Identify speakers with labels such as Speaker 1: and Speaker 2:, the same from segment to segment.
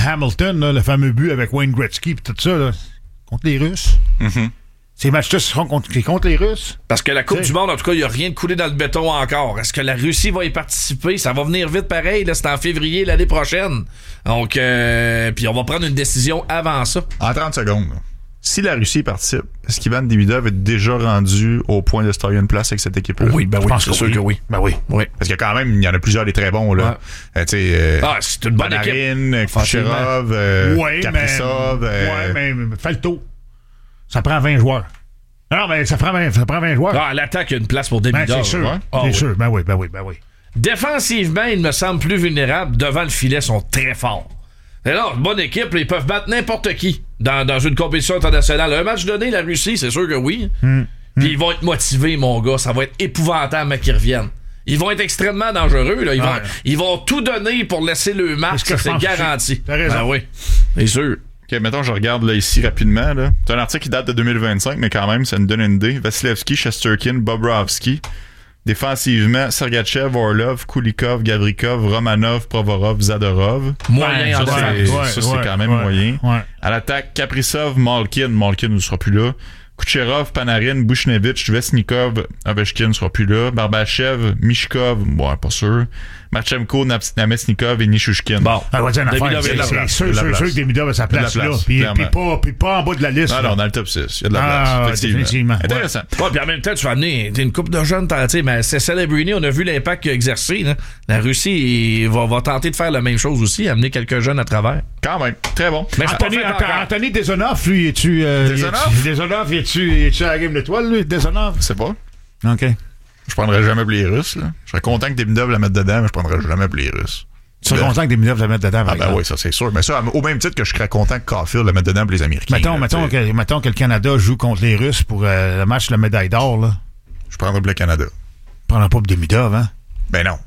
Speaker 1: Hamilton, là, le fameux but avec Wayne Gretzky et tout ça, là, contre les Russes.
Speaker 2: Mm-hmm.
Speaker 1: Ces matchs-là seront contre les Russes.
Speaker 3: Parce que la Coupe du Monde, en tout cas, il n'y a rien de coulé dans le béton encore. Est-ce que la Russie va y participer? Ça va venir vite pareil. Là, c'est en février l'année prochaine. Donc, puis on va prendre une décision avant ça.
Speaker 2: En 30 secondes, là. Si la Russie participe, est-ce qu'Ivan Demidov est déjà rendu au point de se tailler une place avec cette équipe-là?
Speaker 3: Oui, ben oui, c'est sûr que oui.
Speaker 1: Ben oui.
Speaker 3: Parce
Speaker 2: que quand même, il y en a plusieurs des très bons, là.
Speaker 3: Ouais. C'est une bonne
Speaker 2: Panarin,
Speaker 3: équipe.
Speaker 2: Kucherov, Kaprizov.
Speaker 1: Mais fais le tour. Ça prend 20 joueurs. Non, mais ça prend 20 joueurs.
Speaker 3: À l'attaque, il y a une place pour Demidov.
Speaker 1: Ben, c'est sûr.
Speaker 3: Ouais.
Speaker 1: C'est sûr. Ben oui.
Speaker 3: Défensivement, ils me semblent plus vulnérables. Devant le filet, ils sont très forts. Et là, une bonne équipe, ils peuvent battre n'importe qui dans une compétition internationale. Un match donné, la Russie, c'est sûr que oui. Puis ils vont être motivés, mon gars. Ça va être épouvantable mais qu'ils reviennent. Ils vont être extrêmement dangereux. Là. Ils vont tout donner pour laisser le marque. C'est garanti.
Speaker 1: T'as raison.
Speaker 3: Ben oui, c'est sûr.
Speaker 2: OK, mettons, je regarde là, ici rapidement. Là. C'est un article qui date de 2025, mais quand même, ça nous donne une idée. Vasilevski, Shesterkin, Bobrovski. Défensivement, Sergachev, Orlov, Kulikov, Gavrikov, Romanov, Provorov, Zadorov.
Speaker 3: Moyen,
Speaker 2: ça, c'est quand même moyen.
Speaker 1: Ouais.
Speaker 2: À l'attaque, Kaprizov, Malkin. Malkin ne sera plus là. Kucherov, Panarin, Buchnevich, Vesnikov, Ovechkin ne sera plus là. Barbachev, Mishkov, bon, pas sûr. Marchenko, Namestnikov et Nishushkin.
Speaker 3: Bon,
Speaker 1: on va dire une affaire. C'est sûr que Demidov a sa place là. Puis pas en bas de la liste.
Speaker 2: Non, dans le top 6. Il y a de la place.
Speaker 1: Définitivement.
Speaker 2: Intéressant.
Speaker 3: Ouais, puis en même temps, tu vas amener une couple de jeunes, mais c'est Celebrini, on a vu l'impact qu'il a exercé. Là. La Russie va tenter de faire la même chose aussi, amener quelques jeunes à travers.
Speaker 2: Quand même, très bon.
Speaker 1: Mais Anthony Desonov, lui, es-tu à la game d'étoiles, lui, Desonov?
Speaker 2: Je sais pas.
Speaker 1: OK.
Speaker 2: Je prendrais jamais pour les Russes, là. Je serais content que Demidov la mette dedans, mais je prendrais jamais pour les Russes.
Speaker 1: Tu serais content que Demidov la mette dedans, par exemple?
Speaker 2: Oui, ça, c'est sûr. Mais ça, au même titre que je serais content que Caulfield la mette dedans pour les Américains.
Speaker 1: Mettons que le Canada joue contre les Russes pour le match de la médaille d'or, là.
Speaker 2: Je prendrais pour le Canada.
Speaker 1: Je prendrais pas pour Demidov, hein?
Speaker 2: Ben non.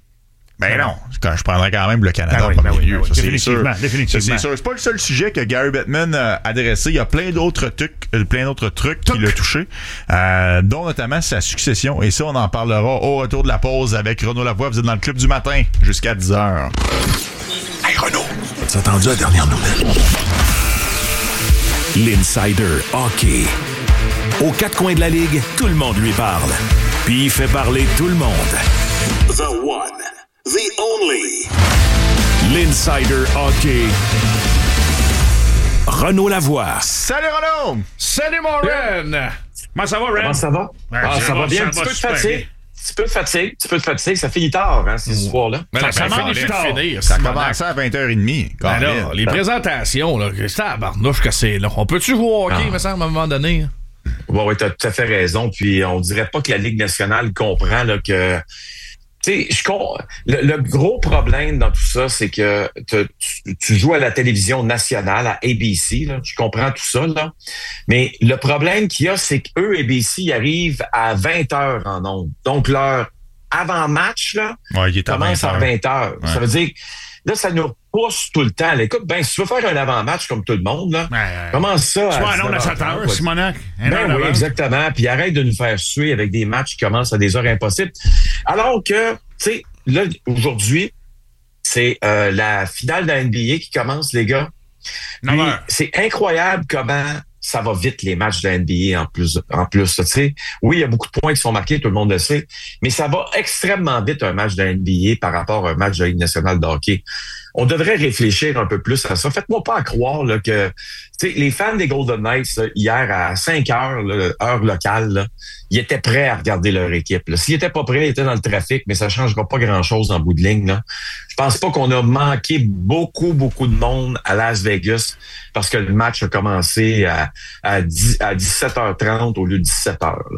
Speaker 2: Je prendrais quand même le Canada en premier lieu. Ça, c'est sûr.
Speaker 1: Définitivement.
Speaker 2: C'est pas le seul sujet que Gary Bettman a adressé. Il y a plein d'autres trucs qui l'ont touché, dont notamment sa succession. Et ça, on en parlera au retour de la pause avec Renaud Lavoie. Vous êtes dans le club du matin jusqu'à 10h.
Speaker 4: Hey Renaud, t'as entendu la dernière nouvelle? L'Insider Hockey. Aux quatre coins de la ligue, tout le monde lui parle. Puis il fait parler tout le monde.
Speaker 5: The one. The only.
Speaker 4: L'Insider Hockey. Renaud Lavoie.
Speaker 2: Salut Renaud!
Speaker 3: Salut mon Ren! Comment ça va, Ren?
Speaker 6: Comment ça va? Ça va bien. Un petit peu de fatigue. Ça finit tard, hein, ces soirs-là.
Speaker 3: Ça commence tard.
Speaker 2: Ça a commencé à 20h30.
Speaker 3: Les présentations, là, c'est à barnouche que c'est là. On peut-tu jouer au hockey, me semble, à un moment donné?
Speaker 6: Oui, t'as tout à fait raison. Puis on dirait pas que la Ligue nationale comprend là, que... Tu sais, le gros problème dans tout ça, c'est que tu joues à la télévision nationale, à ABC, là, je comprends tout ça, là. Mais le problème qu'il y a, c'est qu'eux, ABC, ils arrivent à 20h en ondes. Donc, leur avant-match, là, commence à 20h. Ouais. Ça veut dire, là, ça nous pousse tout le temps. Là, écoute, si tu veux faire un avant-match comme tout le monde, là, commence ça
Speaker 1: à 7h, Simonac.
Speaker 6: Oui, exactement. Puis arrête de nous faire suer avec des matchs qui commencent à des heures impossibles. Alors que, tu sais, là, aujourd'hui, c'est la finale de la NBA qui commence, les gars. Puis, c'est incroyable comment ça va vite, les matchs de la NBA en plus. Tu sais, oui, il y a beaucoup de points qui sont marqués, tout le monde le sait, mais ça va extrêmement vite, un match de la NBA par rapport à un match de la Ligue nationale de hockey. On devrait réfléchir un peu plus à ça. Faites-moi pas croire là, que les fans des Golden Knights, là, hier à 5h, là, heure locale, là, ils étaient prêts à regarder leur équipe. Là. S'ils étaient pas prêts, ils étaient dans le trafic, mais ça changera pas grand-chose en bout de ligne. Là. Je pense pas qu'on a manqué beaucoup de monde à Las Vegas parce que le match a commencé à 17h30 au lieu de 17h. Là.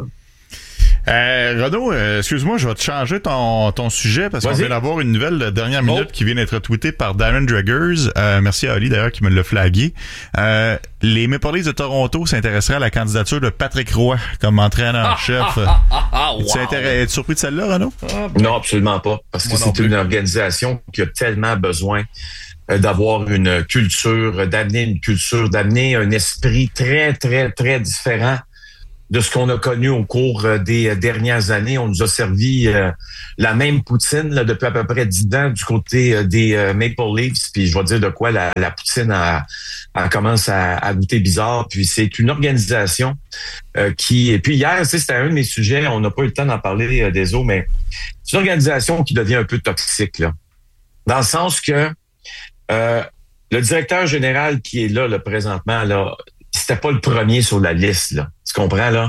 Speaker 2: Renaud, excuse-moi, je vais te changer ton sujet parce qu'on vient d'avoir une nouvelle de dernière minute qui vient d'être tweetée par Darren Draggers. Merci à Ali d'ailleurs qui me l'a flagué. Les Maple Leafs de Toronto s'intéresseraient à la candidature de Patrick Roy comme entraîneur-chef. Wow. Es-tu surpris de celle-là, Renaud?
Speaker 6: Non, absolument pas. Parce que c'est une organisation qui a tellement besoin d'avoir une culture, d'amener un esprit très, très, très différent de ce qu'on a connu au cours des dernières années. On nous a servi la même poutine là, depuis à peu près 10 ans du côté des Maple Leafs. Puis je vais dire de quoi la poutine commence à goûter bizarre. Puis c'est une organisation qui... Et puis hier, c'était un de mes sujets. On n'a pas eu le temps d'en parler des autres, mais c'est une organisation qui devient un peu toxique, là. Dans le sens que le directeur général qui est là présentement, là, c'était pas le premier sur la liste, là. Tu comprends, là?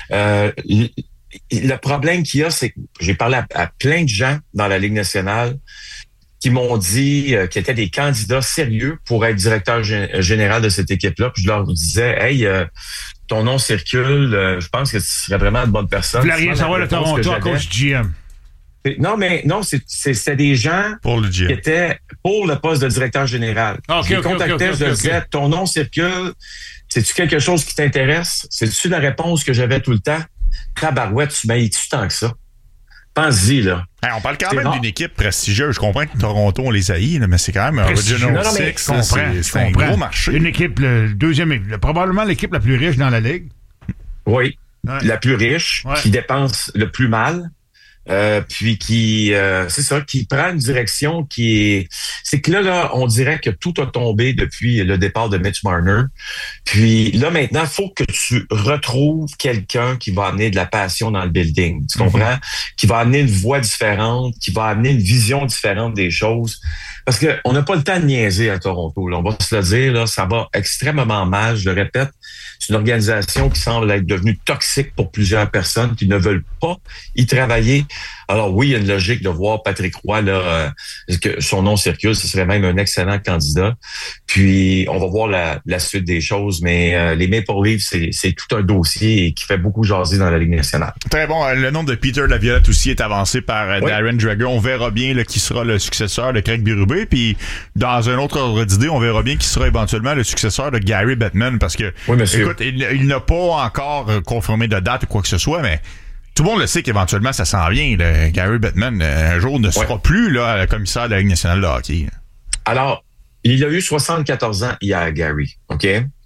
Speaker 6: Le problème qu'il y a, c'est que j'ai parlé à plein de gens dans la Ligue nationale qui m'ont dit qu'ils étaient des candidats sérieux pour être directeur général de cette équipe-là. Puis je leur disais, hey, ton nom circule, je pense que tu serais vraiment une bonne personne.
Speaker 1: Vous voulez rien savoir de Toronto à cause du GM.
Speaker 6: Non, c'était des gens qui étaient pour le poste de directeur général. Je les contactais, je leur disais, ton nom circule, c'est-tu quelque chose qui t'intéresse? C'est-tu la réponse que j'avais tout le temps? Tabarouette, tu m'haïs-tu tant que ça? Pense-y, là.
Speaker 2: Hey, on parle quand même d'une équipe prestigieuse. Je comprends que Toronto, on les haït, là, mais c'est quand même un Original Six. C'est un gros marché.
Speaker 1: Une équipe, probablement l'équipe la plus riche dans la Ligue.
Speaker 6: Oui, la plus riche, qui dépense le plus mal. Puis qui prend une direction c'est que là, on dirait que tout a tombé depuis le départ de Mitch Marner. Puis là, maintenant, il faut que tu retrouves quelqu'un qui va amener de la passion dans le building. Tu comprends? Qui va amener une voix différente, qui va amener une vision différente des choses. Parce que on n'a pas le temps de niaiser à Toronto, là. On va se le dire, là, ça va extrêmement mal. Je le répète, c'est une organisation qui semble être devenue toxique pour plusieurs personnes qui ne veulent pas y travailler. Alors oui, il y a une logique de voir Patrick Roy, là, que son nom circule, ce serait même un excellent candidat. Puis on va voir la suite des choses, mais les Maple Leafs, c'est tout un dossier qui fait beaucoup jaser dans la Ligue nationale.
Speaker 2: Très bon. Le nom de Peter Laviolette aussi est avancé par Darren Dreger. On verra bien là, qui sera le successeur de Craig Berube. Puis dans un autre ordre d'idée, on verra bien qui sera éventuellement le successeur de Gary Bettman, parce que écoute, il n'a pas encore confirmé de date ou quoi que ce soit, mais tout le monde le sait qu'éventuellement, ça s'en vient. Là. Gary Bettman, un jour, ne sera plus là, commissaire de la Ligue nationale de hockey.
Speaker 6: Alors, il a eu 74 ans hier, Gary. OK?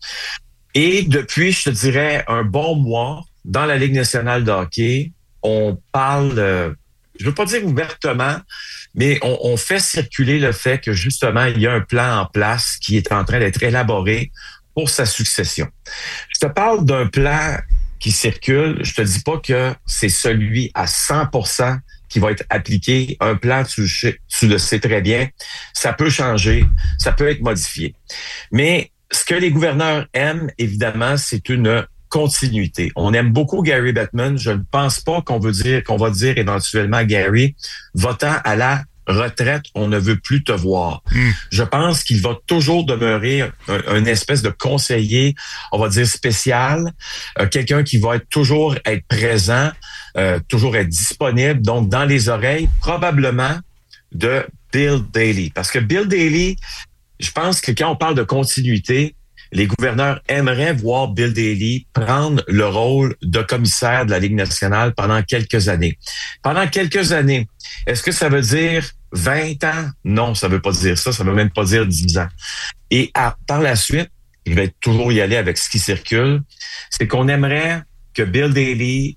Speaker 6: Et depuis, je te dirais, un bon mois, dans la Ligue nationale de hockey, on parle, je veux pas dire ouvertement, mais on fait circuler le fait que, justement, il y a un plan en place qui est en train d'être élaboré pour sa succession. Je te parle d'un plan qui circule. Je te dis pas que c'est celui à 100% qui va être appliqué. Un plan, tu le sais très bien, ça peut changer, ça peut être modifié. Mais ce que les gouverneurs aiment, évidemment, c'est une continuité. On aime beaucoup Gary Bettman. Je ne pense pas qu'on va dire éventuellement à Gary, va-t'en à la retraite, on ne veut plus te voir. Je pense qu'il va toujours demeurer un espèce de conseiller, on va dire spécial, quelqu'un qui va toujours être présent, toujours être disponible, donc dans les oreilles, probablement de Bill Daly. Parce que Bill Daly, je pense que quand on parle de continuité, les gouverneurs aimeraient voir Bill Daly prendre le rôle de commissaire de la Ligue nationale pendant quelques années. Pendant quelques années, est-ce que ça veut dire 20 ans? Non, ça veut pas dire ça. Ça veut même pas dire 10 ans. Et par la suite, je vais toujours y aller avec ce qui circule, c'est qu'on aimerait que Bill Daly,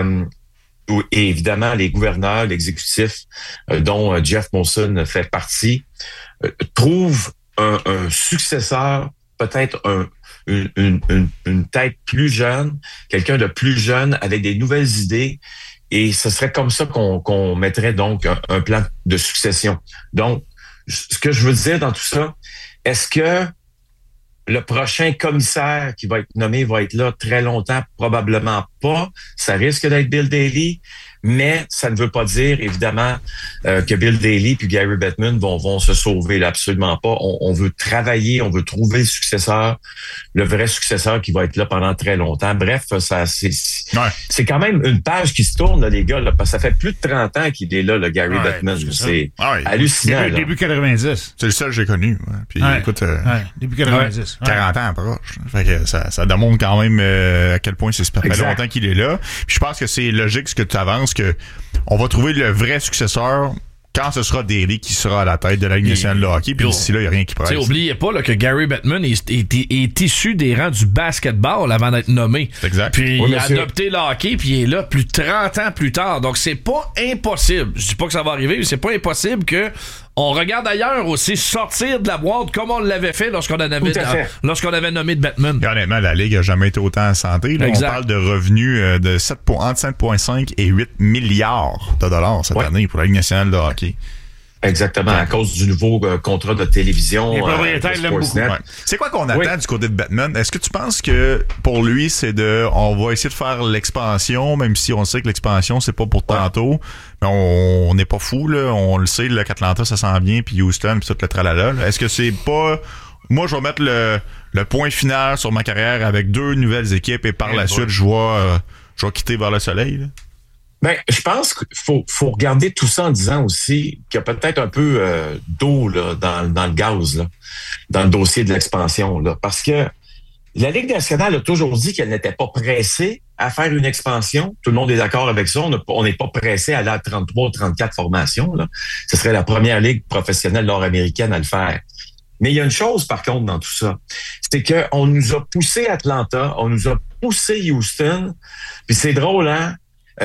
Speaker 6: et évidemment les gouverneurs, l'exécutif, dont Jeff Molson fait partie, trouvent un successeur, peut-être une tête plus jeune, quelqu'un de plus jeune avec des nouvelles idées, et ce serait comme ça qu'on mettrait donc un plan de succession. Donc, ce que je veux dire dans tout ça, est-ce que le prochain commissaire qui va être nommé va être là très longtemps? Probablement pas. Ça risque d'être Bill Daly. Mais ça ne veut pas dire, évidemment, que Bill Daly puis Gary Bettman vont se sauver. Là, absolument pas. On veut travailler, on veut trouver le successeur, le vrai successeur qui va être là pendant très longtemps. Bref, c'est quand même une page qui se tourne, là, les gars. Là, parce que ça fait plus de 30 ans qu'il est là, le Gary Bettman. C'est hallucinant.
Speaker 1: Début 90.
Speaker 2: C'est le seul que j'ai connu. Ouais. Puis, écoute,
Speaker 1: début 90.
Speaker 2: 40 ans proche. Fait que ça démontre quand même à quel point ça fait longtemps qu'il est là. Puis je pense que c'est logique ce que tu avances, que on va trouver le vrai successeur quand ce sera Daly qui sera à la tête de la Ligue nationale de hockey, puis d'ici là, il n'y a rien qui presse.
Speaker 3: Oubliez pas là, que Gary Bettman est issu des rangs du basketball avant d'être nommé.
Speaker 2: C'est exact.
Speaker 3: Puis il a adopté le hockey, puis il est là plus de 30 ans plus tard. Donc c'est pas impossible. Je dis pas que ça va arriver, mais c'est pas impossible que on regarde ailleurs aussi sortir de la boîte comme on l'avait fait lorsqu'on avait nommé de Bettman.
Speaker 2: Et honnêtement, la Ligue n'a jamais été autant en santé. Là, on parle de revenus de entre 7,5 et 8 milliards de dollars cette année pour la Ligue nationale de hockey.
Speaker 6: Exactement, à cause du nouveau contrat de télévision.
Speaker 1: Les propriétaires l'aiment beaucoup.
Speaker 2: Ouais. C'est quoi qu'on attend du côté de Bettman? Est-ce que tu penses que pour lui, on va essayer de faire l'expansion, même si on sait que l'expansion, c'est pas pour tantôt, mais on n'est pas fou, là. On le sait, qu'Atlanta, ça sent bien, puis Houston, puis tout le tralala. Là. Est-ce que c'est pas... Moi, je vais mettre le point final sur ma carrière avec 2 nouvelles équipes et par la suite, je vais quitter vers le soleil, là.
Speaker 6: Ben, je pense qu'il faut regarder tout ça en disant aussi qu'il y a peut-être un peu d'eau là, dans le gaz, là, dans le dossier de l'expansion. Là, parce que la Ligue nationale a toujours dit qu'elle n'était pas pressée à faire une expansion. Tout le monde est d'accord avec ça. On n'est pas pressé à aller à 33 ou 34 formations. Là. Ce serait la première ligue professionnelle nord-américaine à le faire. Mais il y a une chose, par contre, dans tout ça. C'est qu'on nous a poussé Atlanta, on nous a poussé Houston. Puis c'est drôle, hein?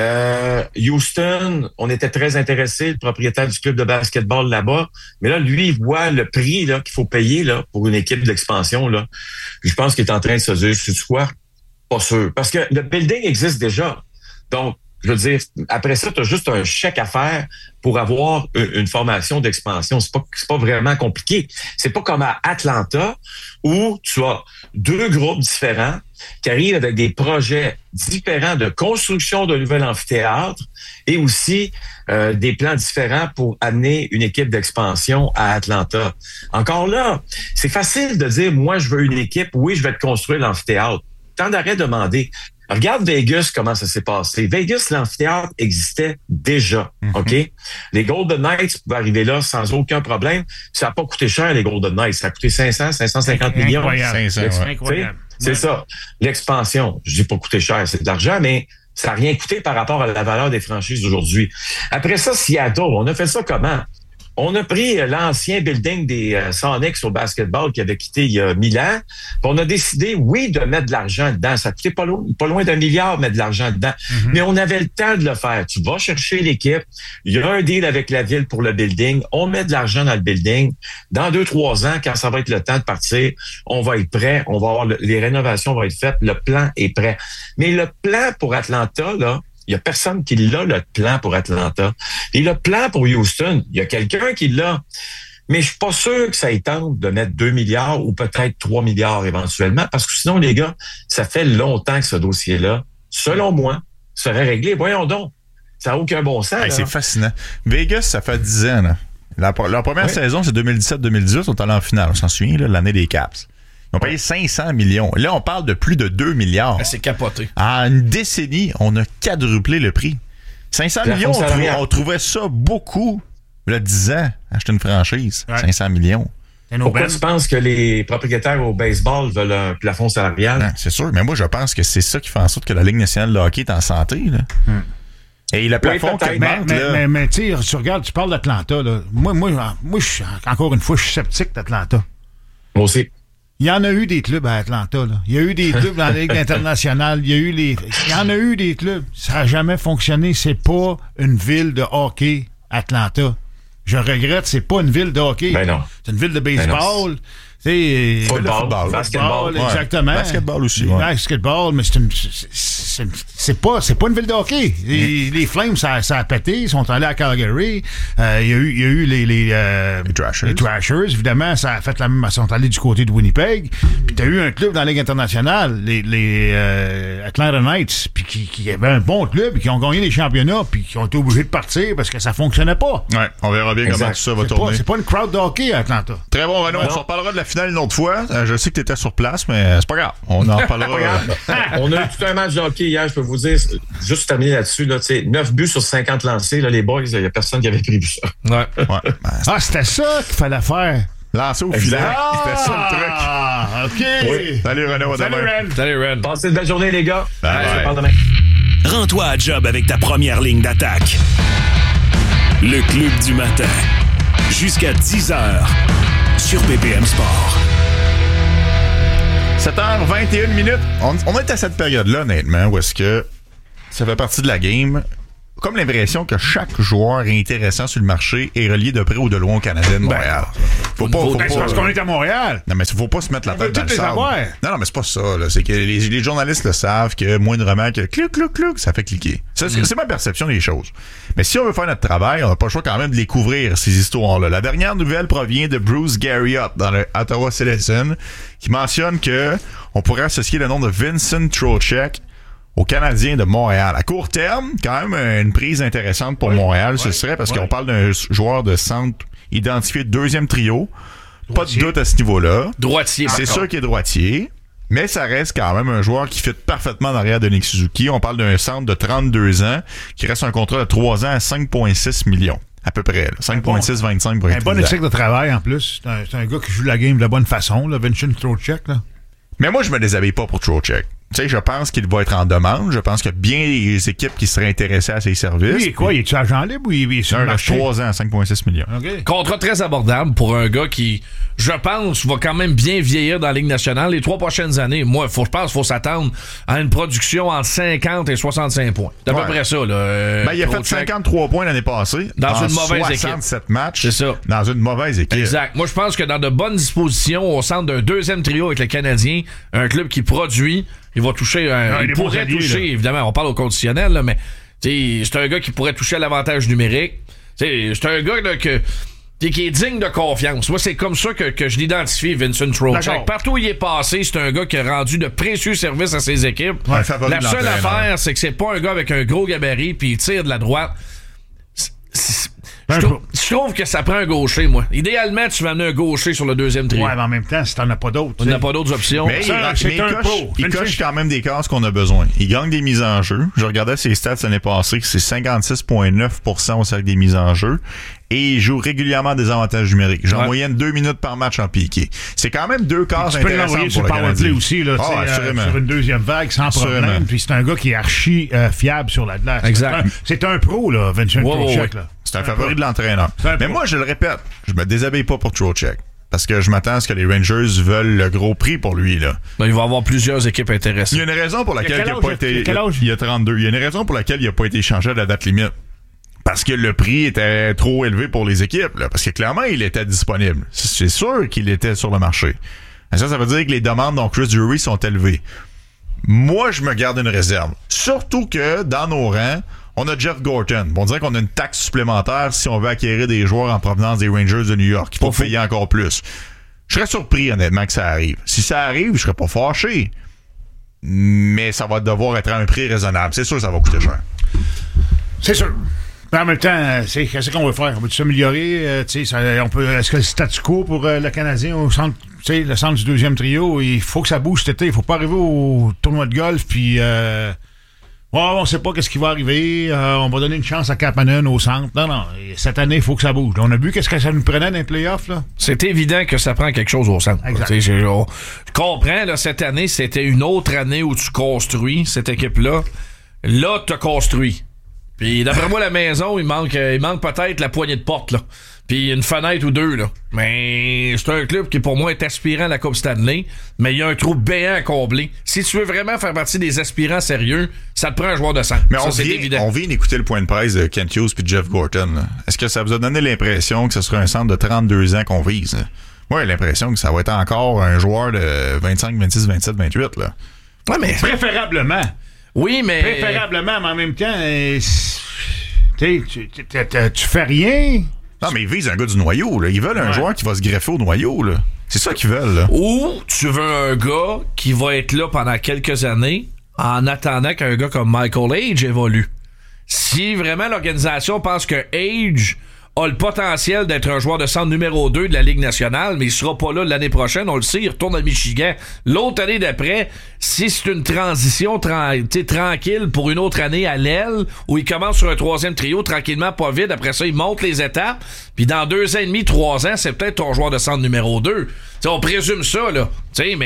Speaker 6: Houston, on était très intéressés, le propriétaire du club de basketball là-bas, mais là, lui, il voit le prix là qu'il faut payer là pour une équipe d'expansion là. Je pense qu'il est en train de se dire, c'est quoi? Pas sûr, parce que le building existe déjà. Donc, je veux dire, après ça, tu as juste un chèque à faire pour avoir une formation d'expansion. C'est pas vraiment compliqué. C'est pas comme à Atlanta où tu as 2 groupes différents qui arrivent avec des projets différents de construction de nouvel amphithéâtre et aussi des plans différents pour amener une équipe d'expansion à Atlanta. Encore là, c'est facile de dire, moi, je veux une équipe, oui, je vais te construire l'amphithéâtre. Tant d'arrêt demander. Regarde Vegas, comment ça s'est passé. Vegas, l'amphithéâtre existait déjà, OK? Les Golden Knights pouvaient arriver là sans aucun problème. Ça n'a pas coûté cher, les Golden Knights. Ça a coûté 550 millions.
Speaker 1: Incroyable.
Speaker 6: C'est ça. L'expansion, je dis pas coûté cher, c'est de l'argent, mais ça n'a rien coûté par rapport à la valeur des franchises d'aujourd'hui. Après ça, Seattle, on a fait ça comment? On a pris l'ancien building des Sonics au basketball qui avait quitté il y a 1000 ans. On a décidé, oui, de mettre de l'argent dedans. Ça coûtait pas loin d'1 milliard mettre de l'argent dedans. Mais on avait le temps de le faire. Tu vas chercher l'équipe. Il y a un deal avec la ville pour le building. On met de l'argent dans le building. Dans 2-3 ans, quand ça va être le temps de partir, on va être prêt. On va avoir les rénovations vont être faites. Le plan est prêt. Mais le plan pour Atlanta, là, il y a personne qui l'a, le plan pour Atlanta. Et le plan pour Houston, il y a quelqu'un qui l'a. Mais je suis pas sûr que ça ait tente de mettre 2 milliards ou peut-être 3 milliards éventuellement, parce que sinon, les gars, ça fait longtemps que ce dossier-là, selon moi, serait réglé. Voyons donc. Ça n'a aucun bon sens.
Speaker 2: Hey, c'est fascinant. Vegas, ça fait 10 ans. Là. La première saison, c'est 2017-2018. On est allé en finale. On s'en souvient, là, l'année des Caps. Ils ont payé 500 millions. Là, on parle de plus de 2 milliards.
Speaker 3: C'est capoté.
Speaker 2: En une décennie, on a quadruplé le prix. 500 millions, on trouvait ça beaucoup. Il y a 10 ans, acheter une franchise. 500 millions.
Speaker 6: Pourquoi tu penses que les propriétaires au baseball veulent un plafond salarial?
Speaker 2: Non, c'est sûr, mais moi, je pense que c'est ça qui fait en sorte que la Ligue nationale de hockey est en santé. Là. Et le plafond qui augmente,
Speaker 1: mais tu regardes, tu parles d'Atlanta. Là. Moi, encore une fois, je suis sceptique d'Atlanta.
Speaker 6: Moi aussi.
Speaker 1: Il y en a eu des clubs à Atlanta. Là. Il y a eu des clubs dans la Ligue internationale. Il y en a eu des clubs. Ça n'a jamais fonctionné. C'est pas une ville de hockey, Atlanta. Je regrette, c'est pas une ville de hockey.
Speaker 6: Ben non.
Speaker 1: C'est une ville de baseball.
Speaker 6: Football, basketball,
Speaker 1: exactement.
Speaker 2: Basketball aussi.
Speaker 1: Basketball, mais c'est pas une ville de hockey. Les Flames, ça a pété. Ils sont allés à Calgary. Il y a eu les
Speaker 2: Thrashers.
Speaker 1: Les Thrashers, évidemment, ça a fait la même. Ils sont allés du côté de Winnipeg. Puis t'as eu un club dans la Ligue internationale, les Atlanta Knights, puis qui avait un bon club, qui ont gagné des championnats, puis qui ont été obligés de partir parce que ça fonctionnait pas.
Speaker 2: Ouais, on verra bien comment tout ça va tourner.
Speaker 1: C'est pas une crowd de hockey à Atlanta.
Speaker 2: Très bon, Renaud. On s'en reparlera de la finale une autre fois. Je sais que tu étais sur place, mais c'est pas grave. On en reparlera.
Speaker 6: On a eu tout un match de hockey hier, je peux vous dire. Juste terminer là-dessus, là, 9 buts sur 50 lancés, là, les boys, il n'y a personne qui avait prévu ça.
Speaker 1: Ouais. C'était ça qu'il fallait faire.
Speaker 2: Lancer au filet. C'était ça le truc.
Speaker 1: Ah, OK.
Speaker 2: Oui. Salut Renaud.
Speaker 3: Salut Ren.
Speaker 6: Passez une belle journée, les gars.
Speaker 2: Bye.
Speaker 6: Je parle demain.
Speaker 4: Rends-toi à job avec ta première ligne d'attaque. Le Club du matin. Jusqu'à 10h sur BPM Sport.
Speaker 2: 7h21. On est à cette période-là, honnêtement, où est-ce que ça fait partie de la game. Comme l'impression que chaque joueur intéressant sur le marché est relié de près ou de loin au Canadien de Montréal. Faut pas
Speaker 1: c'est parce qu'on est à Montréal.
Speaker 2: Non, mais faut pas se mettre la tête dans le sable. Non, mais c'est pas ça. Là. C'est que les journalistes le savent que moindrement que clic, ça fait cliquer. Ça, c'est ma perception des choses. Mais si on veut faire notre travail, on n'a pas le choix quand même de les couvrir, ces histoires-là. La dernière nouvelle provient de Bruce Garriott dans le Ottawa Citizen, qui mentionne que on pourrait associer le nom de Vincent Trocheck aux Canadiens de Montréal. À court terme, quand même une prise intéressante pour Montréal, ce serait parce qu'on parle d'un joueur de centre identifié deuxième trio. Pas de doute à ce niveau-là.
Speaker 3: Droitier.
Speaker 2: C'est sûr qu'il est droitier, mais ça reste quand même un joueur qui fit parfaitement derrière de Nick Suzuki. On parle d'un centre de 32 ans qui reste un contrat de 3 ans à 5,6 millions. À peu près. 5,6, 25 pour être
Speaker 1: un bon éthique de travail en plus. C'est un gars qui joue la game de la bonne façon, là, Vincent Trocheck. Là.
Speaker 2: Mais moi, je me déshabille pas pour Trocheck. Tu sais, je pense qu'il va être en demande. Je pense qu'il y a bien des équipes qui seraient intéressées à ses services.
Speaker 1: Oui, quoi? Il est-tu agent libre ou il est sur le marché?
Speaker 2: 3 ans à 5,6 millions.
Speaker 1: Okay.
Speaker 3: Contrat très abordable pour un gars qui, je pense, va quand même bien vieillir dans la Ligue nationale les 3 prochaines années. Moi, je pense qu'il faut s'attendre à une production entre 50 et 65 points. C'est à peu près ça. Là.
Speaker 2: Il a fait 53 points l'année passée.
Speaker 3: Dans une mauvaise
Speaker 2: 67 matchs.
Speaker 3: C'est ça.
Speaker 2: Dans une mauvaise équipe.
Speaker 3: Exact. Moi, je pense que dans de bonnes dispositions, au centre d'un deuxième trio avec le Canadien, un club qui produit, il va toucher il pourrait toucher, évidemment, on parle au conditionnel, là, mais c'est un gars qui pourrait toucher à l'avantage numérique. C'est un gars là, qui est digne de confiance. Moi, c'est comme ça que je l'identifie, Vincent Trocheck. Partout où il est passé, c'est un gars qui a rendu de précieux services à ses équipes.
Speaker 2: Ouais,
Speaker 3: la seule affaire, c'est que c'est pas un gars avec un gros gabarit puis il tire de la droite. Je trouve que ça prend un gaucher, moi. Idéalement, tu vas amener un gaucher sur le deuxième trio.
Speaker 1: Ouais, mais en même temps, si t'en as pas d'autres.
Speaker 3: On n'a pas d'autres options.
Speaker 2: Mais il coche quand même des cases qu'on a besoin. Il gagne des mises en jeu. Je regardais ses stats l'année passée, c'est 56,9% au cercle des mises en jeu. Et il joue régulièrement des avantages numériques. En moyenne 2 minutes par match en piqué. C'est quand même 2 cases intéressantes pour le Canadien.
Speaker 1: Aussi, là, sur une deuxième vague, sans problème. Puis c'est un gars qui est archi fiable sur la glace.
Speaker 3: Exact.
Speaker 1: C'est un pro, là, Vincent Trocheck. Là.
Speaker 2: C'est un favori de l'entraîneur. Mais moi, je le répète, je me déshabille pas pour Trocheck. Parce que je m'attends à ce que les Rangers veulent le gros prix pour lui, là.
Speaker 3: Ben, il va y avoir plusieurs équipes intéressées.
Speaker 2: Il y a une raison pour laquelle il n'a pas été... Il y a 32. Il y a une raison pour laquelle il n'a pas été échangé à la date limite. Parce que le prix était trop élevé pour les équipes, là. Parce que clairement, il était disponible. C'est sûr qu'il était sur le marché. Et ça veut dire que les demandes dont Chris Drury sont élevées. Moi, je me garde une réserve. Surtout que, dans nos rangs, on a Jeff Gorton. On dirait qu'on a une taxe supplémentaire si on veut acquérir des joueurs en provenance des Rangers de New York. Il faut payer encore plus. Je serais surpris, honnêtement, que ça arrive. Si ça arrive, je serais pas fâché. Mais ça va devoir être à un prix raisonnable. C'est sûr que ça va coûter cher.
Speaker 1: C'est sûr. Mais en même temps, qu'est-ce qu'on veut faire? On veut s'améliorer? Est-ce que le statu quo pour le Canadien au centre, le centre du deuxième trio, il faut que ça bouge cet été. Il faut pas arriver au tournoi de golf puis on sait pas qu'est-ce qui va arriver. On va donner une chance à Kapanen au centre. Non. Cette année, il faut que ça bouge. On a vu qu'est-ce que ça nous prenait dans les playoffs, là.
Speaker 3: C'est évident que ça prend quelque chose au centre. Je comprends, là, cette année, c'était une autre année où tu construis cette équipe-là. Là, tu as construit. Puis d'après moi, la maison, il manque peut-être la poignée de porte, là. Puis une fenêtre ou deux, là. Mais c'est un club qui, pour moi, est aspirant à la Coupe Stanley, mais il y a un trou béant à combler. Si tu veux vraiment faire partie des aspirants sérieux, ça te prend un joueur de centre.
Speaker 2: Mais
Speaker 3: c'est évident.
Speaker 2: On vient d'écouter le point de presse de Kent Hughes puis Jeff Gorton, là. Est-ce que ça vous a donné l'impression que ce serait un centre de 32 ans qu'on vise, là? Moi, j'ai l'impression que ça va être encore un joueur de 25, 26, 27, 28, là.
Speaker 3: Ouais, mais...
Speaker 1: Préférablement.
Speaker 3: Oui, mais...
Speaker 1: Préférablement, mais en même temps, tu fais rien.
Speaker 2: Non, mais ils visent un gars du noyau, là. Ils veulent un joueur qui va se greffer au noyau, là. C'est ça qu'ils veulent, là.
Speaker 3: Ou tu veux un gars qui va être là pendant quelques années en attendant qu'un gars comme Michael Age évolue. Si vraiment l'organisation pense que Age a le potentiel d'être un joueur de centre numéro 2 de la Ligue nationale, mais il sera pas là l'année prochaine, on le sait, il retourne à Michigan. L'autre année d'après, si c'est une transition tranquille pour une autre année à l'aile, où il commence sur un troisième trio, tranquillement, pas vite, après ça, il monte les étapes, puis dans 2 ans et demi, 3 ans, c'est peut-être ton joueur de centre numéro 2. T'sais, on présume ça, là. Mais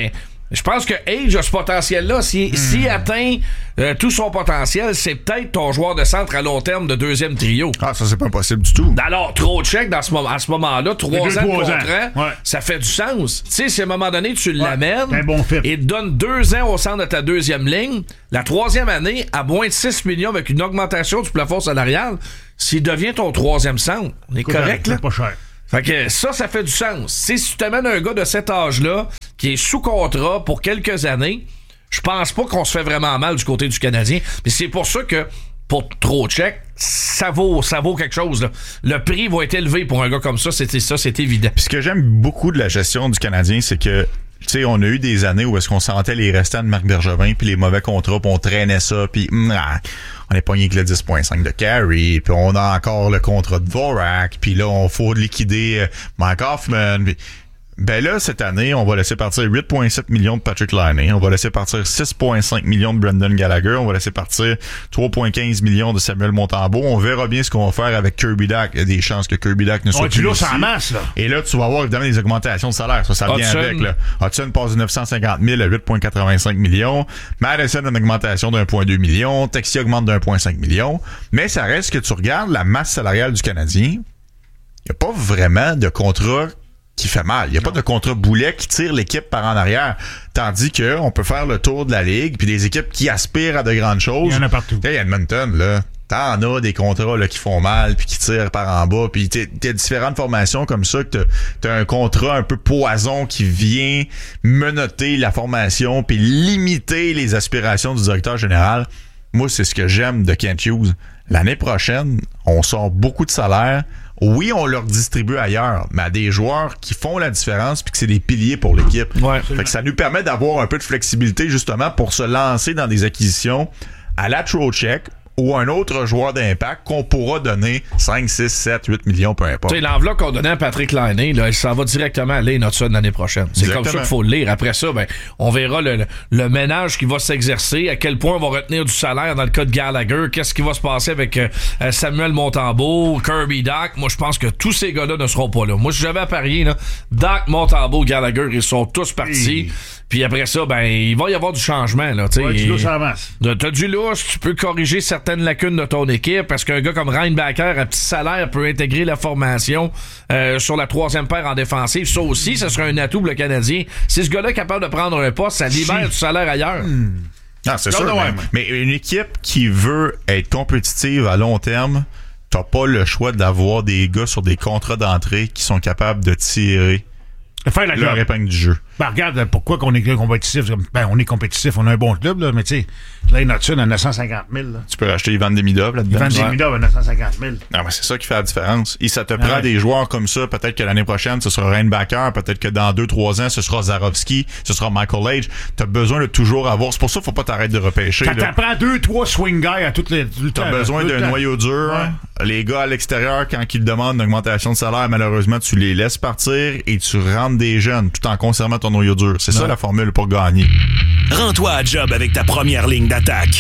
Speaker 3: Je pense que Age a ce potentiel-là. S'il atteint tout son potentiel, c'est peut-être ton joueur de centre à long terme de deuxième trio.
Speaker 2: Ah, ça, c'est pas possible du tout.
Speaker 3: Alors, Trocheck, à ce moment-là, 3 ans de contrat, ça fait du sens. Tu sais, si à un moment donné, tu l'amènes et te donnes 2 ans au centre de ta deuxième ligne, la troisième année, à moins de 6 millions avec une augmentation du plafond salarial, s'il devient ton troisième centre, on est correct, là?
Speaker 1: Pas cher.
Speaker 3: Fait que ça fait du sens. Si tu t'amènes un gars de cet âge-là, qui est sous contrat pour quelques années, je pense pas qu'on se fait vraiment mal du côté du Canadien. Mais c'est pour ça que, pour Trocheck, ça vaut quelque chose, là. Le prix va être élevé pour un gars comme ça, c'est évident.
Speaker 2: Puis ce que j'aime beaucoup de la gestion du Canadien, c'est que tu sais, on a eu des années où est-ce qu'on sentait les restants de Marc Bergevin puis les mauvais contrats, puis on traînait ça, puis on est pogné avec le 10.5 de Carey, puis on a encore le contrat de Dvorak, puis là, on faut liquider Mike Hoffman. Ben là, cette année, on va laisser partir 8,7 millions de Patrick Laine, on va laisser partir 6,5 millions de Brendan Gallagher, on va laisser partir 3,15 millions de Samuel Montembeault. On verra bien ce qu'on va faire avec Kirby Dach. Il y a des chances que Kirby Dach ne soit plus ici.
Speaker 1: En masse, là.
Speaker 2: Et là, tu vas avoir évidemment des augmentations de salaire. Ça vient avec. Là. Hudson passe de 950 000 à 8,85 millions. Madison a une augmentation de 1,2 million. Texier augmente de 1,5 million. Mais ça reste que tu regardes la masse salariale du Canadien. Il n'y a pas vraiment de contrat qui fait mal. Il n'y a pas de contrat boulet qui tire l'équipe par en arrière. Tandis que on peut faire le tour de la ligue, puis des équipes qui aspirent à de grandes choses.
Speaker 1: Il y en a partout.
Speaker 2: Hey, Edmonton, là, t'en as des contrats là, qui font mal, puis qui tirent par en bas, puis t'as différentes formations comme ça, que t'as un contrat un peu poison qui vient menotter la formation, puis limiter les aspirations du directeur général. Moi, c'est ce que j'aime de Kent Hughes. L'année prochaine, on sort beaucoup de salaires. Oui, on leur distribue ailleurs, mais à des joueurs qui font la différence puis que c'est des piliers pour l'équipe.
Speaker 3: Ouais.
Speaker 2: Fait que ça nous permet d'avoir un peu de flexibilité justement pour se lancer dans des acquisitions à la Trocheck ou un autre joueur d'impact qu'on pourra donner 5, 6, 7, 8 millions, peu importe.
Speaker 3: Tu sais, l'enveloppe qu'on donnait à Patrick Laine, là, elle s'en va directement à Lane Hudson l'année prochaine. C'est
Speaker 2: Exactement.
Speaker 3: comme ça qu'il faut le lire. Après ça, ben, on verra le ménage qui va s'exercer, à quel point on va retenir du salaire dans le cas de Gallagher, qu'est-ce qui va se passer avec Samuel Montembeault, Kirby Dach. Moi, je pense que tous ces gars-là ne seront pas là. Moi, si j'avais à parier, là, Dach, Montembeault, Gallagher, ils sont tous partis. Puis après ça, ben, il va y avoir du changement, là, tu sais.
Speaker 1: Ouais, du lousse en masse.
Speaker 3: T'as du lousse, tu peux corriger certaines lacunes de ton équipe parce qu'un gars comme Reinbacker à petit salaire peut intégrer la formation sur la troisième paire en défensive. Ça aussi, ce serait un atout pour le Canadien. Si ce gars-là est capable de prendre un poste, ça libère du salaire ailleurs.
Speaker 2: Ah, c'est sûr. Mais une équipe qui veut être compétitive à long terme, t'as pas le choix d'avoir des gars sur des contrats d'entrée qui sont capables de tirer
Speaker 1: faire la
Speaker 2: leur épingle du jeu.
Speaker 1: Ben, regarde, pourquoi qu'on est compétitif? Ben, on est compétitif, on a un bon club, là, mais tu sais, Lane Hudson à 950 000. Là.
Speaker 2: Tu peux racheter Ivan Demidov là-dedans.
Speaker 1: Ivan Demidov à 950 000.
Speaker 2: Non, mais c'est ça qui fait la différence. Et ça te prend des joueurs comme ça. Peut-être que l'année prochaine, ce sera Reinbacker. Peut-être que dans 2-3 ans, ce sera Zarovski. Ce sera Michael Age. T'as besoin de toujours avoir. C'est pour ça qu'il faut pas t'arrêter de repêcher.
Speaker 1: Ça t'apprend 2-3 swing guys à toutes les.
Speaker 2: T'as besoin d'un noyau dur. Ouais. Les gars à l'extérieur, quand ils demandent une augmentation de salaire, malheureusement, tu les laisses partir et tu rentres des jeunes tout en conservant ton noyau dur. C'est ça la formule pour gagner.
Speaker 4: Rends-toi à job avec ta première ligne d'attaque.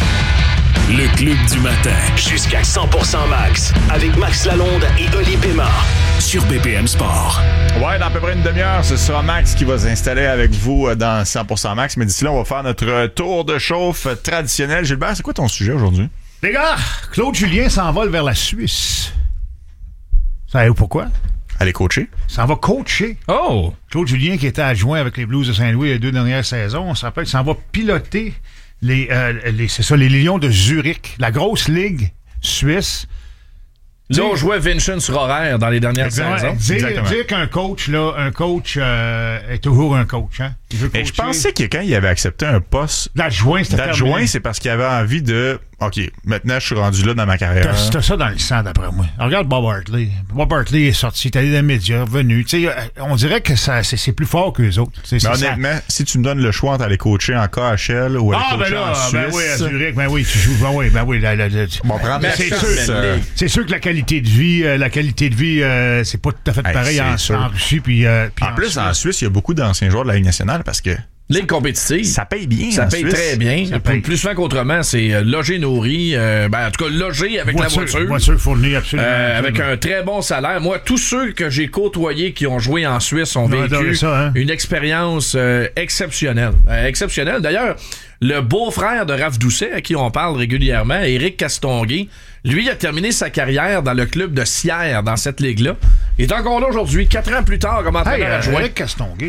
Speaker 4: Le Club du matin. Jusqu'à 100% max. Avec Max Lalonde et Oli Pema. Sur BPM Sport.
Speaker 2: Ouais, dans à peu près une demi-heure, ce sera Max qui va s'installer avec vous dans 100% max. Mais d'ici là, on va faire notre tour de chauffe traditionnel. Gilbert, c'est quoi ton sujet aujourd'hui?
Speaker 1: Les gars, Claude Julien s'envole vers la Suisse. Savez-vous pourquoi?
Speaker 2: Aller coacher.
Speaker 1: Ça va coacher.
Speaker 3: Oh!
Speaker 1: Claude Julien, qui était adjoint avec les Blues de Saint-Louis les 2 dernières saisons, on se rappelle, ça va piloter les Lions de Zurich, la grosse ligue suisse.
Speaker 3: Là, on jouait Vincent sur horaire dans les dernières saisons.
Speaker 1: Dire qu'un coach, là, est toujours un coach. Hein? Il veut coacher.
Speaker 2: Mais je pensais que quand il avait accepté un poste
Speaker 1: d'adjoint,
Speaker 2: c'est parce qu'il avait envie de... OK, maintenant, je suis rendu là dans ma carrière.
Speaker 1: T'as ça dans le sang, d'après moi. Alors, regarde Bob Hartley. Bob Hartley est sorti, il est allé dans les médias, revenu. Tu sais, on dirait que c'est plus fort que les autres.
Speaker 2: Mais honnêtement, si tu me donnes le choix entre aller coacher en KHL ou aller coacher en Suisse...
Speaker 1: Ben oui, à Zurich, ben oui, tu joues. Ben oui.
Speaker 2: Bon,
Speaker 1: c'est sûr que la qualité de vie, c'est pas tout à fait pareil en Russie. Puis
Speaker 2: en plus, en Suisse, il y a beaucoup d'anciens joueurs de la Ligue nationale parce que
Speaker 3: Ligue compétitive.
Speaker 2: Ça paye bien.
Speaker 3: Ça
Speaker 2: en
Speaker 3: paye
Speaker 2: Suisse.
Speaker 3: très bien.
Speaker 1: Ça paye.
Speaker 3: Plus souvent qu'autrement, c'est logé, nourri. En tout cas, logé avec la voiture.
Speaker 1: Voiture fournie, absolument.
Speaker 3: Avec un très bon salaire. Moi, tous ceux que j'ai côtoyés qui ont joué en Suisse ont vécu
Speaker 1: ça, hein?
Speaker 3: une expérience exceptionnelle. Exceptionnelle. D'ailleurs, le beau-frère de Raph Doucet, à qui on parle régulièrement, Éric Castonguay, lui a terminé sa carrière dans le club de Sierre, dans cette ligue-là. Il est encore là aujourd'hui, 4 ans plus tard, comme entraîneur adjoint.
Speaker 1: Éric Castonguay.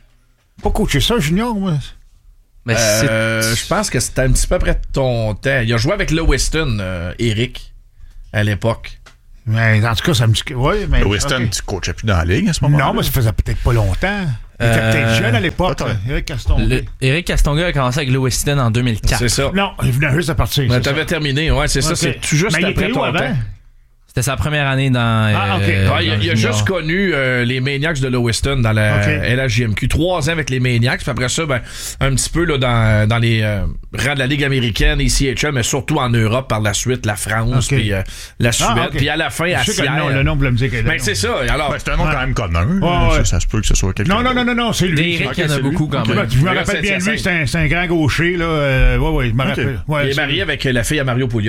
Speaker 1: Pas coaché ça, Junior, moi.
Speaker 7: Mais
Speaker 3: Je pense que c'était un petit peu après ton temps. Il a joué avec Lewiston, Éric, à l'époque.
Speaker 1: Mais en tout cas, ça me dit que. Oui, mais.
Speaker 2: Le Weston, tu coachais plus dans la ligue à ce moment-là?
Speaker 1: Non, mais ça faisait peut-être pas longtemps. Il était peut-être jeune à l'époque,
Speaker 2: peut-être.
Speaker 1: Éric Castonguay.
Speaker 7: Éric Castonguay a commencé avec Lewiston en 2004.
Speaker 3: C'est ça.
Speaker 1: Non, il venait juste de partir.
Speaker 3: Mais
Speaker 1: c'est
Speaker 3: t'avais
Speaker 1: ça.
Speaker 3: terminé, ouais, c'est ça.
Speaker 1: Ok.
Speaker 3: C'est tout juste
Speaker 1: Mais il
Speaker 3: après
Speaker 1: était où
Speaker 3: ton
Speaker 1: avant?
Speaker 3: temps.
Speaker 7: C'était sa première année dans.
Speaker 1: Ah, ok.
Speaker 3: Ouais, il a juste connu les Maniacs de Lewiston dans la LHJMQ. 3 ans avec les Maniacs. Puis après ça, un petit peu là, dans les rangs de la Ligue américaine, ECHL, mais surtout en Europe par la suite, la France, puis la Suède.
Speaker 1: ok.
Speaker 3: Puis à la fin, à
Speaker 1: Je sais que
Speaker 3: Sierre.
Speaker 1: le nom voulait me dire que.
Speaker 3: Ben, c'est ça. Alors,
Speaker 2: C'est un nom quand même commun.
Speaker 1: Ouais.
Speaker 2: Ça se peut que ce soit quelqu'un.
Speaker 1: Non, c'est lui.
Speaker 7: Éric, il y en a
Speaker 2: c'est
Speaker 7: beaucoup quand
Speaker 1: Je
Speaker 7: même.
Speaker 1: me rappelle bien de lui, c'est un grand gaucher, là. Ouais, je me rappelle. Ouais,
Speaker 3: il est
Speaker 1: c'est-
Speaker 3: marié avec la fille à Mario Pouliot.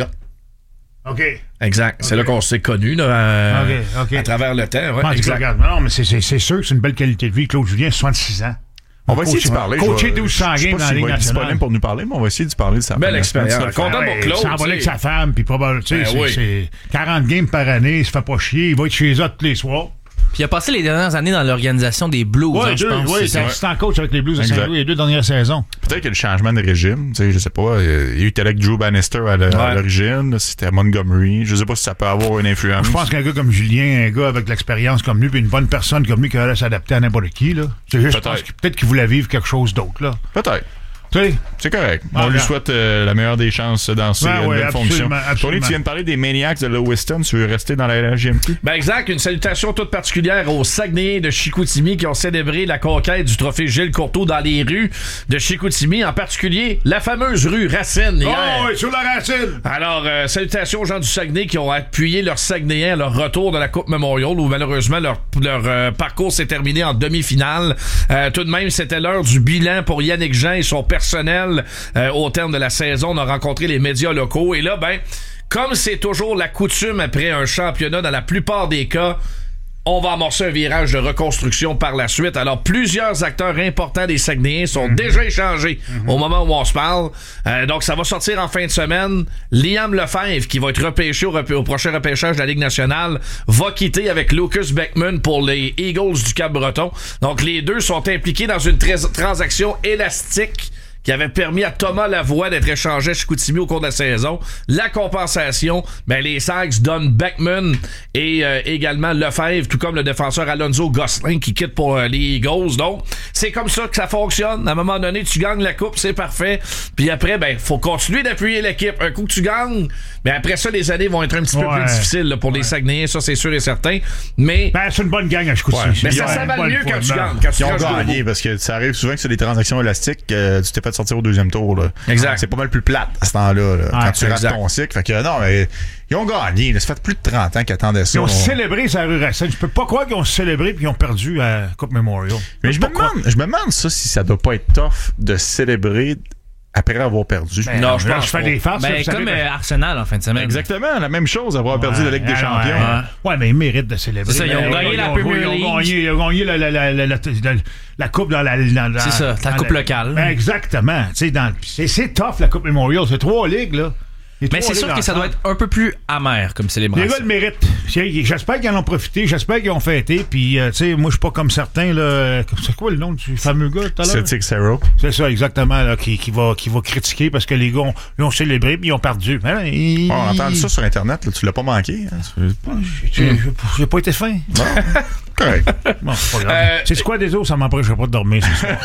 Speaker 1: OK.
Speaker 3: Exact. C'est là qu'on s'est connus, là,
Speaker 1: OK.
Speaker 3: à travers le temps. Ouais,
Speaker 1: Ah,
Speaker 3: exact.
Speaker 1: regarde, non, mais c'est sûr que c'est une belle qualité de vie. Claude Julien, 66 ans.
Speaker 2: On va essayer d'y parler.
Speaker 1: Coaché
Speaker 2: Je
Speaker 1: 1200
Speaker 2: sais
Speaker 1: games
Speaker 2: pas
Speaker 1: dans la
Speaker 2: s'il
Speaker 1: Ligue
Speaker 2: va être
Speaker 1: nationale.
Speaker 2: disponible pour nous parler, mais on va essayer d'y parler de sa
Speaker 3: Belle
Speaker 2: première
Speaker 3: expérience.
Speaker 2: semaine.
Speaker 3: Content pour Claude.
Speaker 1: Il s'en va avec
Speaker 3: tu sais.
Speaker 1: sa femme, puis probablement, tu sais,
Speaker 3: Ben oui.
Speaker 1: c'est 40 games par année, il se fait pas chier, il va être chez eux tous les soirs.
Speaker 7: Puis il a passé les dernières années dans l'organisation des Blues, je pense.
Speaker 1: Oui,
Speaker 7: c'est
Speaker 1: il
Speaker 7: ça.
Speaker 1: était assistant coach avec les Blues de
Speaker 2: Exact.
Speaker 1: Saint-Louis les 2 dernières saisons.
Speaker 2: Peut-être que le changement de régime, tu sais, je sais pas, il y a eu avec Drew Bannister à l'origine, là, c'était à Montgomery. Je sais pas si ça peut avoir une influence.
Speaker 1: Je pense qu'un gars comme Julien, un gars avec l'expérience comme lui, puis une bonne personne comme lui qui aurait s'adapter à n'importe qui, là. C'est juste, je pense peut-être qu'il voulait vivre quelque chose d'autre, là.
Speaker 2: Peut-être.
Speaker 1: Tu sais?
Speaker 2: C'est correct.
Speaker 1: Ah,
Speaker 2: On lui
Speaker 1: bien.
Speaker 2: souhaite la meilleure des chances dans ses nouvelles fonctions.
Speaker 1: absolument.
Speaker 2: Tony, tu viens de parler des Maniacs de Lewiston. Tu veux rester dans la LHJMQ?
Speaker 3: Ben exact, une salutation toute particulière aux Saguenayens de Chicoutimi qui ont célébré la conquête du trophée Gilles Courteau dans les rues de Chicoutimi, en particulier la fameuse rue Racine hier.
Speaker 1: Oh, oui, sur la racine!
Speaker 3: Alors, salutations aux gens du Saguenay qui ont appuyé leurs Saguenayens à leur retour de la Coupe Memorial où malheureusement leur parcours s'est terminé en demi-finale. Tout de même, c'était l'heure du bilan pour Yannick Jean et son personnel. Au terme de la saison, on a rencontré les médias locaux et là, comme c'est toujours la coutume après un championnat dans la plupart des cas, on va amorcer un virage de reconstruction par la suite. Alors, plusieurs acteurs importants des Saguenayens sont déjà échangés au moment où on se parle. Donc, ça va sortir en fin de semaine. Liam Lefebvre, qui va être repêché au prochain repêchage de la Ligue nationale, va quitter avec Lucas Beckman pour les Eagles du Cap-Breton. Donc, les deux sont impliqués dans une transaction élastique qui avait permis à Thomas Lavoie d'être échangé à Chicoutimi au cours de la saison. La compensation, les Sags donnent Beckman et également Lefebvre, tout comme le défenseur Alonso Gosselin qui quitte pour les Eagles. Donc, c'est comme ça que ça fonctionne. À un moment donné, tu gagnes la coupe, c'est parfait. Puis après, faut continuer d'appuyer l'équipe. Un coup que tu gagnes, mais après ça, les années vont être un petit peu plus difficiles là, pour les Saguenayens, ça c'est sûr et certain. Mais
Speaker 1: c'est une bonne gang à Chicoutimi.
Speaker 3: Mais ça va mieux quand tu gagnes. Quand tu
Speaker 2: Ils ont gagné parce que ça arrive souvent que c'est des transactions élastiques, tu t'es fait sortir au deuxième tour. Là.
Speaker 3: Exact.
Speaker 2: C'est pas mal plus plate à ce temps-là, là, quand tu rates ton cycle. Fait que non, mais ils ont gagné. Là. Ça fait plus de 30 ans qu'ils attendaient ça.
Speaker 1: Ils ont célébré sa rue Racine. Je peux pas croire qu'ils ont célébré puis qu'ils ont perdu à Coupe Memorial.
Speaker 2: Mais je me demande ça si ça doit pas être tough de célébrer après avoir perdu.
Speaker 3: Non, je pense
Speaker 1: je fais des farces.
Speaker 7: Comme Arsenal en fin de semaine.
Speaker 2: Exactement, la même chose, avoir perdu la Ligue des Champions.
Speaker 1: Ouais, mais ils méritent de célébrer.
Speaker 7: C'est ça, ils ont gagné la Premier League.
Speaker 1: Ils ont gagné la Coupe dans la...
Speaker 7: C'est ça, la Coupe locale.
Speaker 1: Exactement. C'est tough, la Coupe Memorial. C'est 3 ligues, là.
Speaker 7: Mais c'est sûr que ça doit être un peu plus amer comme célébration.
Speaker 1: Les gars le méritent. J'espère qu'ils en ont profité. J'espère qu'ils ont fêté. Puis, tu sais, moi, je suis pas comme certains, là. C'est quoi le nom du fameux gars tout à l'heure?
Speaker 2: Celtic Sarrow.
Speaker 1: C'est ça, exactement, là, qui va critiquer parce que les gars l'ont célébré puis ils ont perdu.
Speaker 2: On a entendu ça sur Internet, là, tu l'as pas manqué. Hein?
Speaker 1: J'ai pas été fin.
Speaker 2: Bon. Correct.
Speaker 1: Bon, c'est pas grave. C'est quoi des autres? Ça m'empêche pas de dormir ce soir.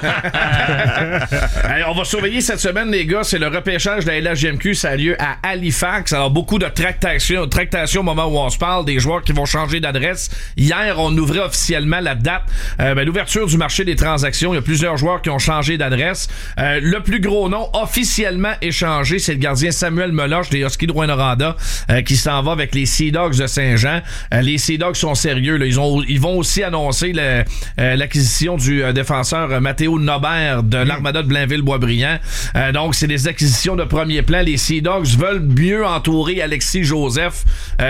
Speaker 3: Allez, on va surveiller cette semaine, les gars. C'est le repêchage de la LHJMQ. Ça a lieu à Halifax. Alors, beaucoup de tractations au moment où on se parle. Des joueurs qui vont changer d'adresse. Hier, on ouvrait officiellement la date. L'ouverture du marché des transactions. Il y a plusieurs joueurs qui ont changé d'adresse. Le plus gros nom officiellement échangé, c'est le gardien Samuel Meloche des Huskies de Rouyn-Noranda qui s'en va avec les Sea Dogs de Saint-Jean. Les Sea Dogs sont sérieux. Là. Ils ont ils vont aussi annoncer l'acquisition du défenseur Matteo Nobert de l'Armada de Blainville-Boisbriand. Donc, c'est des acquisitions de premier plan. Les Sea Dogs veulent mieux entourer Alexis Joseph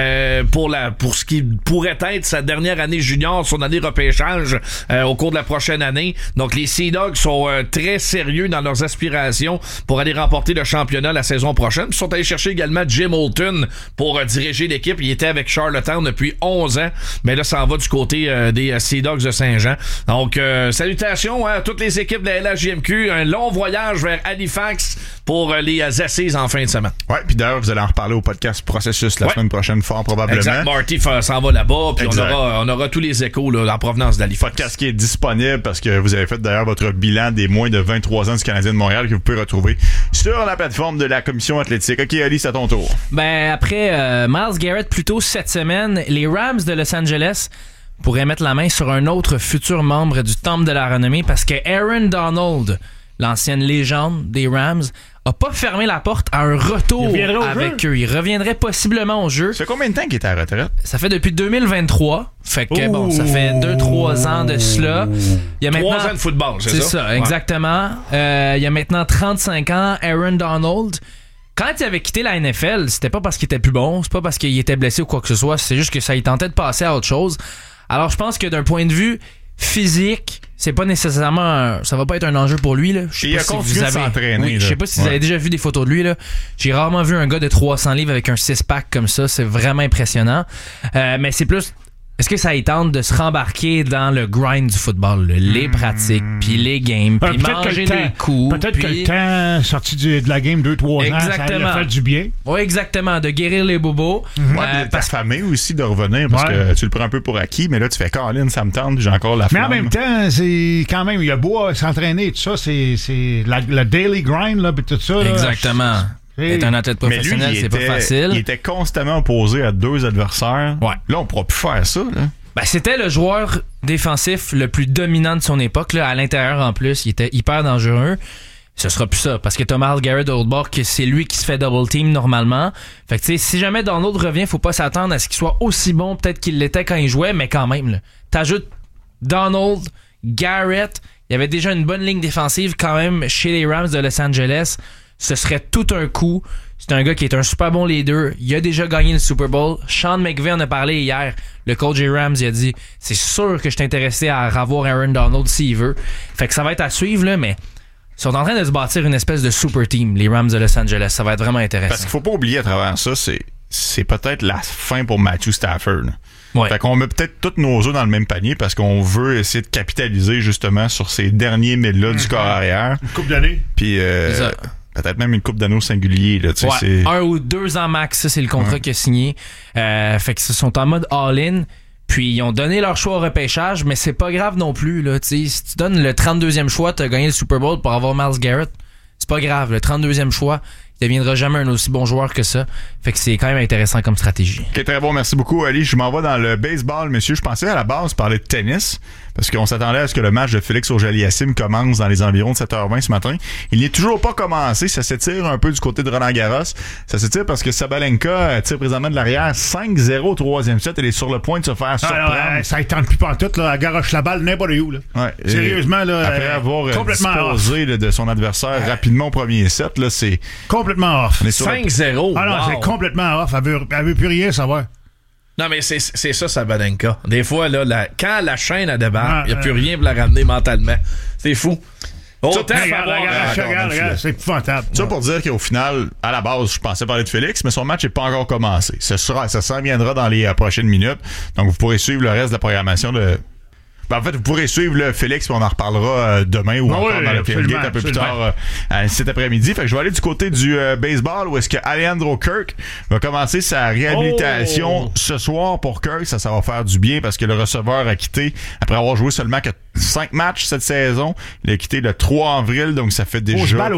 Speaker 3: pour ce qui pourrait être sa dernière année junior, son année repêchage au cours de la prochaine année. Donc, les Sea Dogs sont très sérieux dans leurs aspirations pour aller remporter le championnat la saison prochaine. Ils sont allés chercher également Jim Holton pour diriger l'équipe. Il était avec Charlottetown depuis 11 ans, mais là, ça en va du côté des Sea Dogs de Saint-Jean. Donc, salutations à toutes les équipes de la LHJMQ. Un long voyage vers Halifax pour les assises en fin de semaine. Ouais,
Speaker 2: puis d'ailleurs, vous allez en reparler au podcast Processus la semaine prochaine, fort probablement.
Speaker 3: Exact. Marty s'en va là-bas, puis on aura tous les échos là, en provenance d'Halifax.
Speaker 2: Podcast qui est disponible parce que vous avez fait d'ailleurs votre bilan des moins de 23 ans du Canadien de Montréal que vous pouvez retrouver sur la plateforme de la Commission athlétique. OK, Ali, c'est à ton tour.
Speaker 7: Ben, après Myles Garrett, plus tôt cette semaine, les Rams de Los Angeles pourraient mettre la main sur un autre futur membre du Temple de la Renommée parce que Aaron Donald, l'ancienne légende des Rams, a pas fermé la porte à un retour avec eux. Il reviendrait possiblement au jeu.
Speaker 2: Ça fait combien de temps qu'il est à la retraite?
Speaker 7: Ça fait depuis 2023. Fait que bon, ça fait 2-3 ans de cela.
Speaker 3: Il y a maintenant 3 ans de football, c'est
Speaker 7: ça, exactement. Il y a maintenant 35 ans, Aaron Donald. Quand il avait quitté la NFL, c'était pas parce qu'il était plus bon, c'est pas parce qu'il était blessé ou quoi que ce soit, c'est juste que ça il tentait de passer à autre chose. Alors je pense que d'un point de vue physique, c'est pas nécessairement ça va pas être un enjeu pour lui là.
Speaker 2: Il a continué de s'entraîner.
Speaker 7: Je sais pas si vous avez déjà vu des photos de lui là. J'ai rarement vu un gars de 300 livres avec un 6-pack comme ça, c'est vraiment impressionnant. Mais c'est plus est-ce que ça y tente de se rembarquer dans le grind du football, les pratiques, puis les games, puis manger des coups.
Speaker 1: Peut-être que le temps sorti de la game 2-3 ans, ça a fait du bien.
Speaker 7: Oui, exactement, de guérir les bobos.
Speaker 2: T'affamé aussi de revenir, parce que tu le prends un peu pour acquis, mais là, tu fais Colin, ça me tente, j'ai encore la flamme.
Speaker 1: Mais en même temps, c'est quand même, il y a beau s'entraîner et tout ça, c'est le daily grind, là, puis tout ça. Là,
Speaker 7: exactement. Être un athlète professionnel, c'est pas facile.
Speaker 2: Il était constamment opposé à 2 adversaires.
Speaker 7: Ouais.
Speaker 2: Là, on pourra plus faire ça. Là.
Speaker 7: Ben, c'était le joueur défensif le plus dominant de son époque. Là, à l'intérieur, en plus, il était hyper dangereux. Ce sera plus ça. Parce que Myles Garrett de l'autre bord, c'est lui qui se fait double team normalement. Fait que, tu sais, si jamais Donald revient, faut pas s'attendre à ce qu'il soit aussi bon peut-être qu'il l'était quand il jouait, mais quand même, là. T'ajoutes Donald, Garrett. Il y avait déjà une bonne ligne défensive quand même chez les Rams de Los Angeles. Ce serait tout un coup. C'est un gars qui est un super bon leader. Il a déjà gagné le Super Bowl. Sean McVay en a parlé hier. Le coach des Rams, il a dit c'est sûr que je suis intéressé à avoir Aaron Donald s'il veut. Fait que ça va être à suivre, là, mais ils sont en train de se bâtir une espèce de super team, les Rams de Los Angeles. Ça va être vraiment intéressant.
Speaker 2: Parce qu'il faut pas oublier à travers ça, c'est peut-être la fin pour Matthew Stafford. Ouais. Fait qu'on met peut-être tous nos œufs dans le même panier parce qu'on veut essayer de capitaliser justement sur ces derniers milles-là du corps arrière.
Speaker 1: Une couple d'années.
Speaker 2: Puis peut-être même une coupe d'anneaux singulier. Là,
Speaker 7: ouais, c'est 1 ou 2 ans max, ça c'est le contrat qu'il a signé. Fait que ils sont en mode all-in. Puis ils ont donné leur choix au repêchage, mais c'est pas grave non plus. Là, si tu donnes le 32e choix, tu as gagné le Super Bowl pour avoir Myles Garrett. C'est pas grave. Le 32e choix, il deviendra jamais un aussi bon joueur que ça. Fait que c'est quand même intéressant comme stratégie.
Speaker 2: Ok, très bon. Merci beaucoup, Ali. Je m'en vais dans le baseball, monsieur. Je pensais à la base parler de tennis parce qu'on s'attendait à ce que le match de Félix Auger-Aliassime commence dans les environs de 7h20 ce matin. Il n'est toujours pas commencé. Ça s'étire un peu du côté de Roland-Garros. Ça s'étire parce que Sabalenka tire présentement de l'arrière 5-0 au 3e set. Elle est sur le point de se faire surprendre.
Speaker 1: Ça ne tente plus pantoute. Là. Elle garoche la balle n'importe où. Là.
Speaker 2: Ouais,
Speaker 1: sérieusement, là,
Speaker 2: après avoir disposé de son adversaire rapidement au premier set, là, c'est
Speaker 1: complètement off.
Speaker 3: 5-0.
Speaker 1: Ah non, wow. C'est complètement off. Elle veut plus rien savoir.
Speaker 3: Non, mais c'est ça, Sabalenka. Des fois, là, quand la chaîne elle débarque, il n'y a plus rien pour la ramener mentalement. C'est fou.
Speaker 1: Autant regarde, c'est épouvantable.
Speaker 2: Ça pour dire qu'au final, à la base, je pensais parler de Félix, mais son match n'est pas encore commencé. Ça s'en viendra dans les prochaines minutes. Donc, vous pourrez suivre le reste de la programmation de... Ben, en fait, vous pourrez suivre le Félix, puis on en reparlera demain ou encore dans le tailgate un peu plus tard cet après-midi. Fait que je vais aller du côté du baseball où est-ce que Alejandro Kirk va commencer sa réhabilitation ce soir pour Kirk. Ça va faire du bien parce que le receveur a quitté après avoir joué seulement que 5 matchs cette saison. Il a quitté le 3 avril, donc ça fait déjà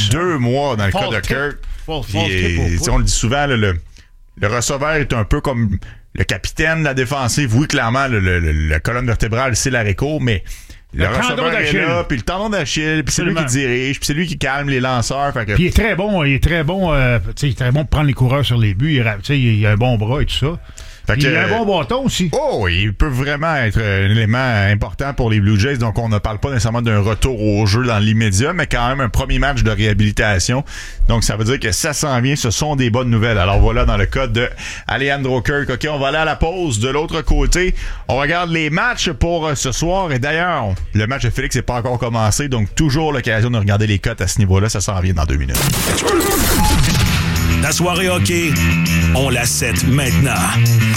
Speaker 2: 2 mois dans le cas de Kirk. On le dit souvent, le receveur est un peu comme le capitaine de la défensive. Oui, clairement, la colonne vertébrale, c'est l'haricourt, mais le receveur est là, puis le tendon d'Achille, puis c'est lui qui dirige, puis c'est lui qui calme les lanceurs. Fait que...
Speaker 1: Puis il est très bon, il est très bon pour prendre les coureurs sur les buts. Il a un bon bras et tout ça. Il a un bon bâton aussi.
Speaker 2: Oh, il peut vraiment être un élément important pour les Blue Jays. Donc, on ne parle pas nécessairement d'un retour au jeu dans l'immédiat, mais quand même un premier match de réhabilitation. Donc, ça veut dire que ça s'en vient. Ce sont des bonnes nouvelles. Alors, voilà dans le cas de Alejandro Kirk. OK, on va aller à la pause. De l'autre côté, on regarde les matchs pour ce soir. Et d'ailleurs, le match de Félix n'est pas encore commencé. Donc, toujours l'occasion de regarder les cotes à ce niveau-là. Ça s'en vient dans 2 minutes.
Speaker 4: Ta soirée hockey, on la set maintenant.